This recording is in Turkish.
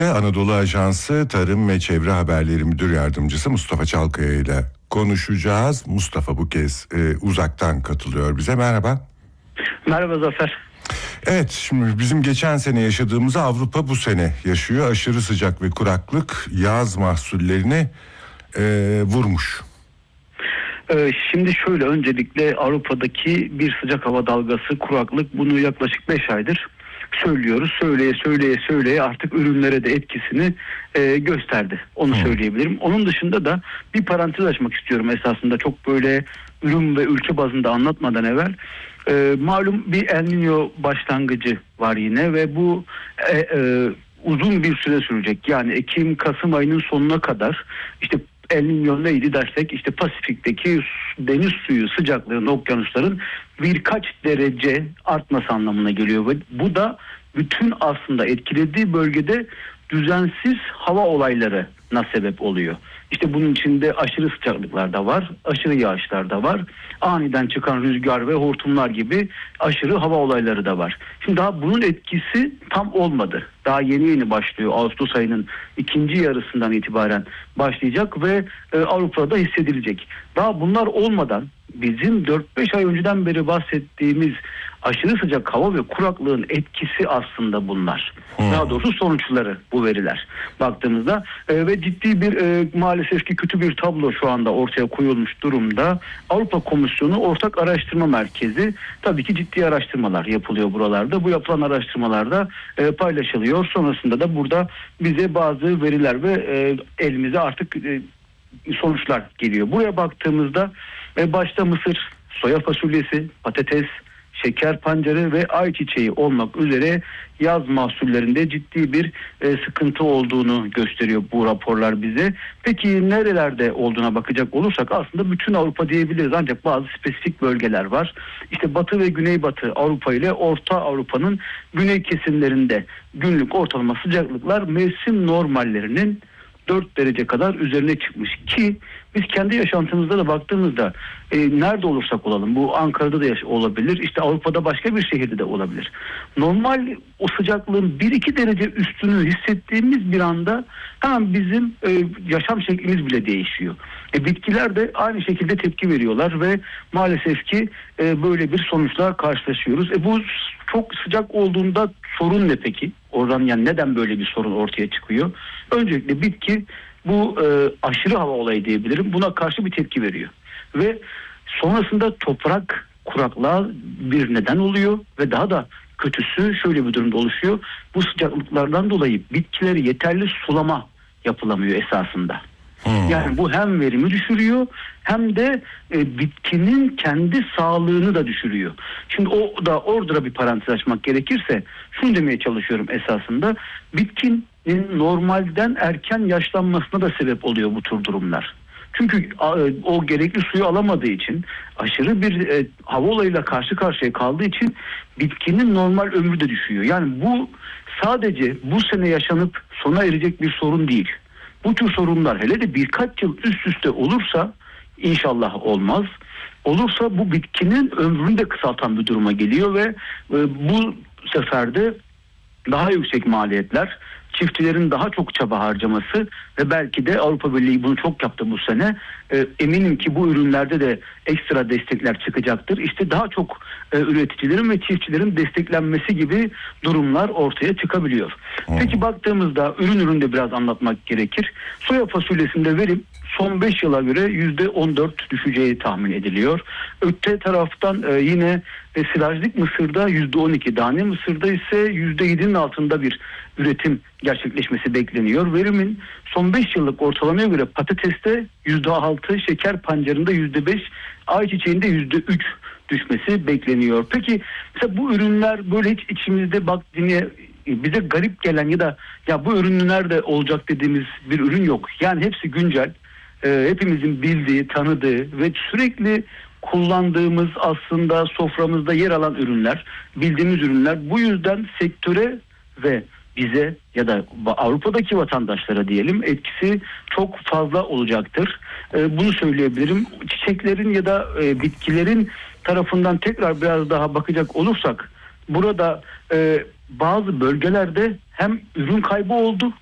Anadolu Ajansı Tarım ve Çevre Haberleri Müdür Yardımcısı Mustafa Çalkaya ile konuşacağız. Mustafa bu kez uzaktan katılıyor bize. Merhaba. Merhaba Zafer. Evet, şimdi bizim geçen sene yaşadığımızı Avrupa bu sene yaşıyor. Aşırı sıcak ve kuraklık yaz mahsullerini vurmuş. Şimdi şöyle, öncelikle Avrupa'daki bir sıcak hava dalgası, kuraklık, bunu yaklaşık 5 aydır söylüyoruz. Söyleye artık ürünlere de etkisini gösterdi. Onu söyleyebilirim. Onun dışında da bir parantez açmak istiyorum esasında, çok böyle ürün ve ülke bazında anlatmadan evvel. Malum bir El Niño başlangıcı var yine ve bu uzun bir süre sürecek. Yani Ekim-Kasım ayının sonuna kadar işte El Niño neydi dersek, işte Pasifik'teki deniz suyu sıcaklığının, okyanusların birkaç derece artması anlamına geliyor ve bu da bütün aslında etkilediği bölgede düzensiz hava olaylarına sebep oluyor. İşte bunun içinde aşırı sıcaklıklar da var, aşırı yağışlar da var, aniden çıkan rüzgar ve hortumlar gibi aşırı hava olayları da var. Şimdi daha bunun etkisi tam olmadı. Daha yeni başlıyor. Ağustos ayının ikinci yarısından itibaren başlayacak ve Avrupa'da hissedilecek. Daha bunlar olmadan bizim 4-5 ay önceden beri bahsettiğimiz aşırı sıcak hava ve kuraklığın etkisi aslında bunlar. Daha doğrusu sonuçları bu veriler baktığımızda ve ciddi bir maalesef ki kötü bir tablo şu anda ortaya koyulmuş durumda. Avrupa Komisyonu Ortak Araştırma Merkezi, tabii ki ciddi araştırmalar yapılıyor buralarda. Bu yapılan araştırmalarda paylaşılıyor. Sonrasında da burada bize bazı veriler ve elimize artık sonuçlar geliyor. Buraya baktığımızda başta mısır, soya fasulyesi, patates, şeker pancarı ve ayçiçeği olmak üzere yaz mahsullerinde ciddi bir sıkıntı olduğunu gösteriyor bu raporlar bize. Peki nerelerde olduğuna bakacak olursak aslında bütün Avrupa diyebiliriz, ancak bazı spesifik bölgeler var. İşte Batı ve Güneybatı Avrupa ile Orta Avrupa'nın güney kesimlerinde günlük ortalama sıcaklıklar mevsim normallerinin 4 derece kadar üzerine çıkmış ki biz kendi yaşantımızda da baktığımızda nerede olursak olalım, bu Ankara'da da olabilir, işte Avrupa'da başka bir şehirde de olabilir. Normal o sıcaklığın 1-2 derece üstünü hissettiğimiz bir anda hemen bizim yaşam şeklimiz bile değişiyor. Bitkiler de aynı şekilde tepki veriyorlar ve maalesef ki böyle bir sonuçla karşılaşıyoruz. Bu çok sıcak olduğunda sorun ne peki? Oradan yani neden böyle bir sorun ortaya çıkıyor? Öncelikle bitki bu aşırı hava olayı diyebilirim, buna karşı bir tepki veriyor. Ve sonrasında toprak kuraklığa bir neden oluyor ve daha da kötüsü şöyle bir durumda oluşuyor. Bu sıcaklıklardan dolayı bitkileri yeterli sulama yapılamıyor esasında. Yani bu hem verimi düşürüyor hem de bitkinin kendi sağlığını da düşürüyor. Şimdi orada bir parantez açmak gerekirse şunu demeye çalışıyorum esasında. Bitkinin normalden erken yaşlanmasına da sebep oluyor bu tür durumlar. Çünkü o gerekli suyu alamadığı için, aşırı bir hava olayıyla karşı karşıya kaldığı için bitkinin normal ömrü de düşüyor. Yani bu sadece bu sene yaşanıp sona erecek bir sorun değil. Bu tür sorunlar hele de birkaç yıl üst üste olursa, inşallah olmaz, olursa bu bitkinin ömrünü de kısaltan bir duruma geliyor ve bu sefer de daha yüksek maliyetler, çiftçilerin daha çok çaba harcaması ve belki de Avrupa Birliği bunu çok yaptı bu sene. Eminim ki bu ürünlerde de ekstra destekler çıkacaktır. İşte daha çok üreticilerin ve çiftçilerin desteklenmesi gibi durumlar ortaya çıkabiliyor. Peki baktığımızda üründe biraz anlatmak gerekir. Soya fasulyesinde verim son 5 yıla göre %14 düşeceği tahmin ediliyor. Öte taraftan yine silajlık mısırda %12, tane mısırda ise %7'nin altında bir üretim gerçekleşmesi bekleniyor. Verimin son 5 yıllık ortalamaya göre patateste %6, şeker pancarında %5, ayçiçeğinde %3 düşmesi bekleniyor. Peki mesela bu ürünler böyle hiç içimizde bize garip gelen ya bu ürün nerede olacak dediğimiz bir ürün yok. Yani hepsi güncel. Hepimizin bildiği, tanıdığı ve sürekli kullandığımız, aslında soframızda yer alan ürünler, bildiğimiz ürünler. Bu yüzden sektöre ve bize ya da Avrupa'daki vatandaşlara diyelim etkisi çok fazla olacaktır. Bunu söyleyebilirim. Çiçeklerin ya da bitkilerin tarafından tekrar biraz daha bakacak olursak burada bazı bölgelerde hem ürün kaybı oldu